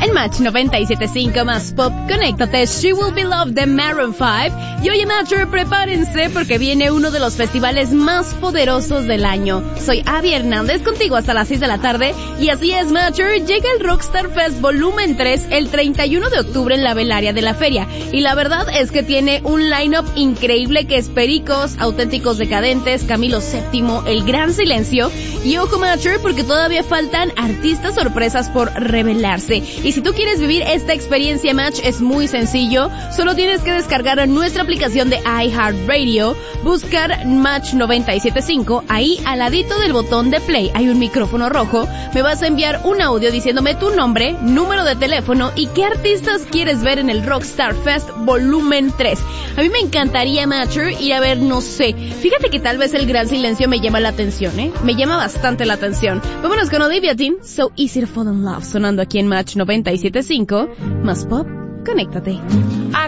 En Match 97.5 más pop, conéctate She Will Be Loved de Maroon 5. Y oye, Matcher, prepárense porque viene uno de los festivales más poderosos del año. Soy Abby Hernández, contigo hasta las 6 de la tarde. Y así es, Matcher, llega el Rockstar Fest Volumen 3 el 31 de octubre en la Velaria de la Feria. Y la verdad es que tiene un line-up increíble que es Pericos, Auténticos Decadentes, Camilo VII, El Gran Silencio. Y ojo, Matcher, porque todavía faltan artistas sorpresas por revelarse. Y si tú quieres vivir esta experiencia, Match, es muy sencillo. Solo tienes que descargar nuestra aplicación de iHeartRadio, buscar Match 97.5, ahí al ladito del botón de play hay un micrófono rojo. Me vas a enviar un audio diciéndome tu nombre, número de teléfono y qué artistas quieres ver en el Rockstar Fest Volumen 3. A mí me encantaría, Matcher, ir a ver, no sé, fíjate que tal vez El Gran Silencio me llama la atención, me llama bastante la atención. Vámonos con Olivia Dean, So Easy to Fall in Love, sonando aquí en Match 97.5, más pop, conéctate.